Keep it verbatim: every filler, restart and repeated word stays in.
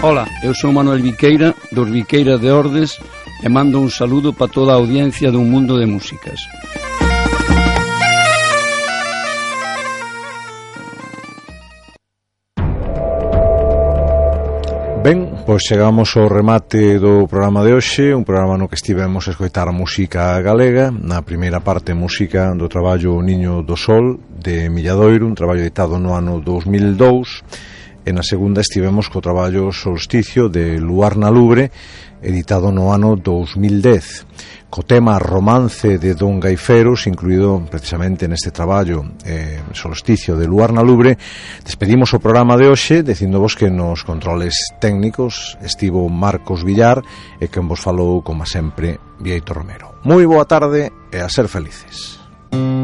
Ola, eu sou Manuel Viqueira, dos Viqueira de Ordes, e mando un saludo para toda a audiencia dun mundo de músicas. Ben, pois chegamos ao remate do programa de hoxe, un programa no que estivemos a escoitar música galega. Na primeira parte, música do traballo Niño do Sol, de Milladoiro, un traballo editado no ano dos mil dous, e na segunda estivemos co traballo Solsticio, de Luar na Lubre, editado no ano dos mil dez, co tema Romance de Don Gaiferos, incluído precisamente neste traballo eh, Solsticio de Luar na Lubre. Despedimos o programa de hoxe dicindovos que nos controles técnicos estivo Marcos Villar e quen vos falou, como sempre, Bieito Romero. Moi boa tarde e a ser felices.